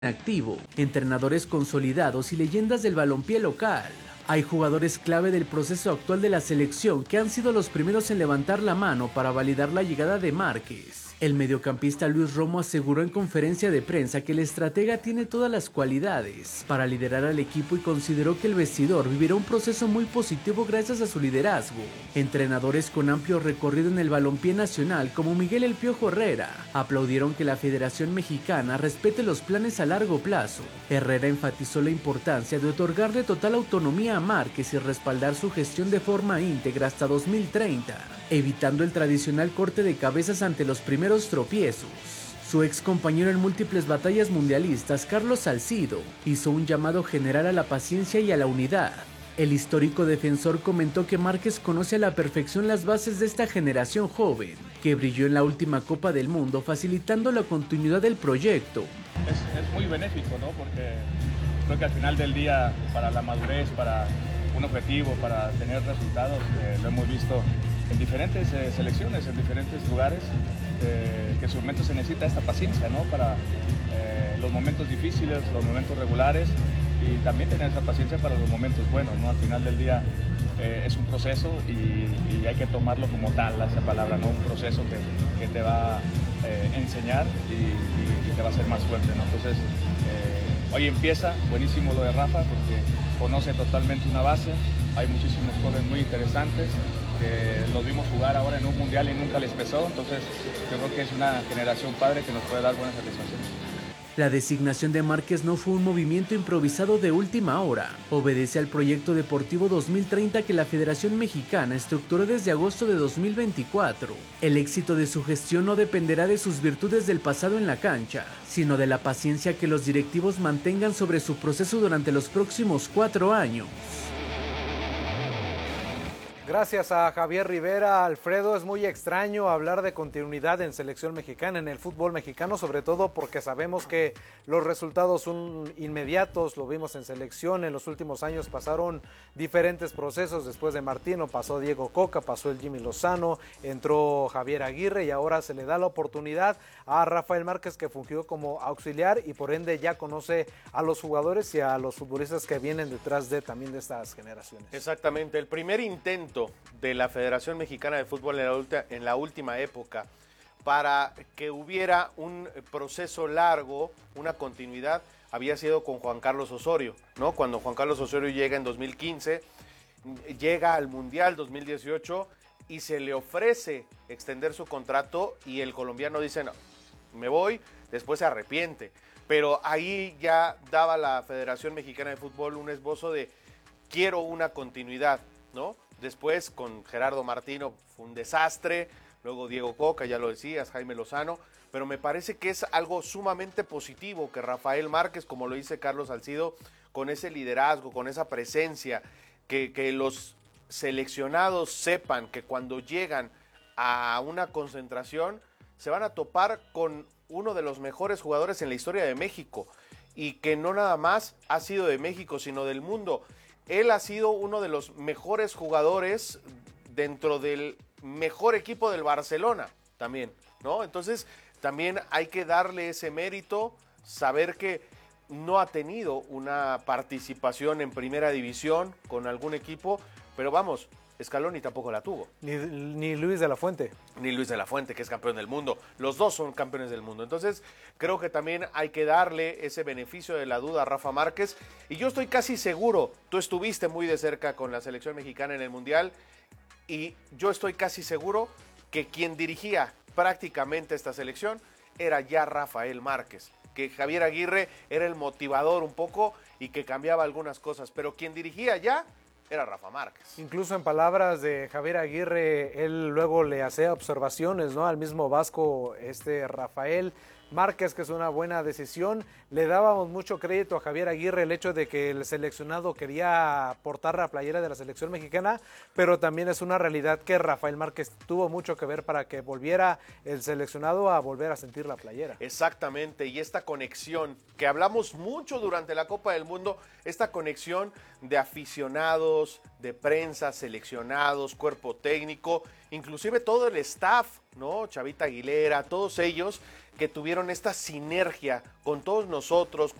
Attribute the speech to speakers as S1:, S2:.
S1: activo, entrenadores consolidados y leyendas del balompié local. Hay jugadores clave del proceso actual de la selección que han sido los primeros en levantar la mano para validar la llegada de Márquez. El mediocampista Luis Romo aseguró en conferencia de prensa que el estratega tiene todas las cualidades para liderar al equipo y consideró que el vestidor vivirá un proceso muy positivo gracias a su liderazgo. Entrenadores con amplio recorrido en el balompié nacional como Miguel El Piojo Herrera aplaudieron que la Federación Mexicana respete los planes a largo plazo. Herrera enfatizó la importancia de otorgarle total autonomía a Márquez y respaldar su gestión de forma íntegra hasta 2030, evitando el tradicional corte de cabezas ante los primeros tropiezos. Su ex compañero en múltiples batallas mundialistas, Carlos Salcido, hizo un llamado general a la paciencia y a la unidad. El histórico defensor comentó que Márquez conoce a la perfección las bases de esta generación joven, que brilló en la última Copa del Mundo, facilitando la continuidad del proyecto.
S2: Es muy benéfico, ¿no? Porque creo que al final del día, para la madurez, para un objetivo, para tener resultados, lo hemos visto en diferentes selecciones, en diferentes lugares, que en su momento se necesita esta paciencia, ¿no? Para los momentos difíciles, los momentos regulares, y también tener esa paciencia para los momentos buenos, ¿no? Al final del día es un proceso y hay que tomarlo como tal, esa palabra, ¿no? Un proceso que te va a enseñar y te va a hacer más fuerte, ¿no? Entonces, hoy empieza, buenísimo lo de Rafa, porque conoce totalmente una base, hay muchísimos jóvenes muy interesantes, que los vimos jugar ahora en un mundial y nunca les pesó, entonces yo creo que es una generación padre que nos puede dar buenas satisfacciones.
S1: La designación de Márquez no fue un movimiento improvisado de última hora. Obedece al proyecto deportivo 2030 que la Federación Mexicana estructuró desde agosto de 2024. El éxito de su gestión no dependerá de sus virtudes del pasado en la cancha, sino de la paciencia que los directivos mantengan sobre su proceso durante los próximos 4 años.
S3: Gracias a Javier Rivera. Alfredo, es muy extraño hablar de continuidad en selección mexicana, en el fútbol mexicano, sobre todo porque sabemos que los resultados son inmediatos. Lo vimos en selección, en los últimos años pasaron diferentes procesos. Después de Martino pasó Diego Coca, pasó el Jimmy Lozano, entró Javier Aguirre y ahora se le da la oportunidad a Rafael Márquez, que fungió como auxiliar y por ende ya conoce a los jugadores y a los futbolistas que vienen detrás también de estas generaciones.
S4: Exactamente, el primer intento de la Federación Mexicana de Fútbol en la última época para que hubiera un proceso largo, una continuidad, había sido con Juan Carlos Osorio, ¿no? Cuando Juan Carlos Osorio llega en 2015, llega al Mundial 2018 y se le ofrece extender su contrato y el colombiano dice, no, me voy, después se arrepiente. Pero ahí ya daba la Federación Mexicana de Fútbol un esbozo de quiero una continuidad, ¿no? Después con Gerardo Martino fue un desastre, luego Diego Coca, ya lo decías, Jaime Lozano, pero me parece que es algo sumamente positivo que Rafael Márquez, como lo dice Carlos Salcido, con ese liderazgo, con esa presencia, que los seleccionados sepan que cuando llegan a una concentración se van a topar con uno de los mejores jugadores en la historia de México y que no nada más ha sido de México, sino del mundo. Él ha sido uno de los mejores jugadores dentro del mejor equipo del Barcelona también, ¿no? Entonces también hay que darle ese mérito, saber que no ha tenido una participación en primera división con algún equipo, pero vamos, Scaloni tampoco la tuvo.
S3: Ni Luis de la Fuente.
S4: Ni Luis de la Fuente, que es campeón del mundo. Los dos son campeones del mundo. Entonces, creo que también hay que darle ese beneficio de la duda a Rafa Márquez. Y yo estoy casi seguro, tú estuviste muy de cerca con la selección mexicana en el Mundial, y yo estoy casi seguro que quien dirigía prácticamente esta selección era ya Rafael Márquez. Que Javier Aguirre era el motivador un poco y que cambiaba algunas cosas. Pero quien dirigía ya era Rafa Márquez.
S3: Incluso en palabras de Javier Aguirre, él luego le hacía observaciones, ¿no? Al mismo Vasco, Rafael Márquez, que es una buena decisión. Le dábamos mucho crédito a Javier Aguirre el hecho de que el seleccionado quería portar la playera de la selección mexicana, pero también es una realidad que Rafael Márquez tuvo mucho que ver para que volviera el seleccionado a volver a sentir la playera.
S4: Exactamente, y esta conexión que hablamos mucho durante la Copa del Mundo, esta conexión de aficionados, de prensa, seleccionados, cuerpo técnico, inclusive todo el staff, ¿no? Chavita Aguilera, todos ellos que tuvieron esta sinergia con todos nosotros,